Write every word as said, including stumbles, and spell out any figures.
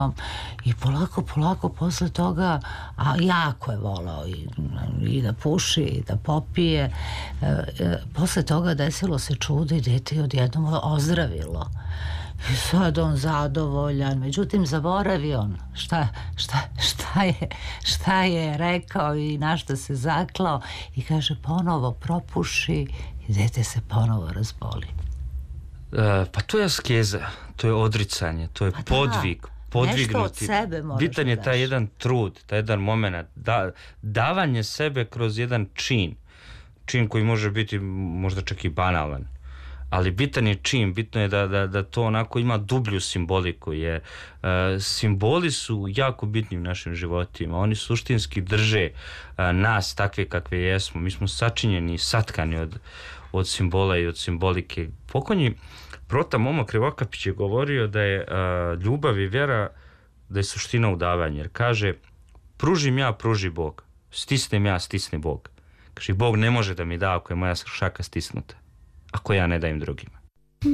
I polako, polako posle toga, a jako je volao i, i da puši i da popije, e, e, posle toga desilo se čudo i dete je odjednom ozdravilo. I sad on zadovoljan, međutim zaboravi on šta, šta, šta, je, šta je rekao i na šta se zaklao i kaže ponovo propuši i dete se ponovo razboli. E, pa to je askeza, to je odricanje, to je Pa da, podvig, podvignuti. nešto od sebe moraš Bitan je da taj daš. jedan trud, taj jedan moment, da, davanje sebe kroz jedan čin, čin koji može biti možda čak i banalan, ali bitan je čin, bitno je da, da, da to onako ima dublju simboliku, jer uh, simboli su jako bitni u našim životima, oni suštinski drže uh, nas takve kakve jesmo, mi smo sačinjeni i satkani od, od simbola i od simbolike. Pokojni Prota Momo Krivokapić je govorio da je uh, ljubav i vjera, da je suština u davanju, jer kaže pružim ja, pruži Bog, stisnem ja, stisne Bog. Kaže, Bog ne može da mi da ako je moja šaka stisnuta, ako ja ne dajem drugima.